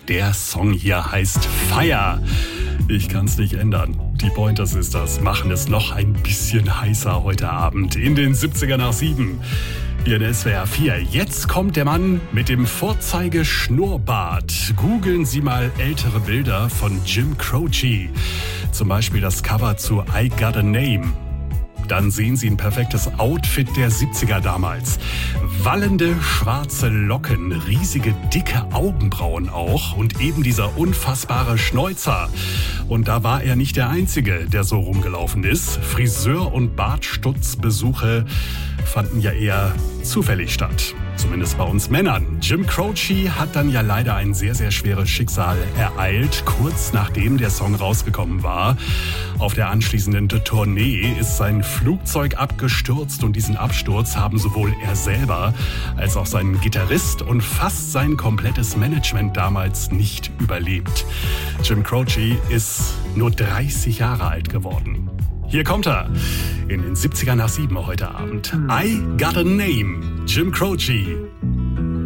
Der Song hier heißt Fire. Ich kann's nicht ändern. Die Pointer Sisters machen es noch ein bisschen heißer heute Abend in den 70er nach 7. Hier in SWR 4. Jetzt kommt der Mann mit dem Vorzeigeschnurrbart. Googeln Sie mal ältere Bilder von Jim Croce. Zum Beispiel das Cover zu I Got a Name. Dann sehen Sie ein perfektes Outfit der 70er damals. Wallende schwarze Locken, riesige dicke Augenbrauen auch und eben dieser unfassbare Schnäuzer. Und da war er nicht der Einzige, der so rumgelaufen ist. Friseur- und Bartstutzbesuche fanden ja eher zufällig statt. Zumindest bei uns Männern. Jim Croce hat dann ja leider ein sehr, sehr schweres Schicksal ereilt, kurz nachdem der Song rausgekommen war. Auf der anschließenden Tournee ist sein Flugzeug abgestürzt und diesen Absturz haben sowohl er selber als auch sein Gitarrist und fast sein komplettes Management damals nicht überlebt. Jim Croce ist nur 30 Jahre alt geworden. Hier kommt er in den 70er nach 7 heute Abend. I Got a Name, Jim Croce.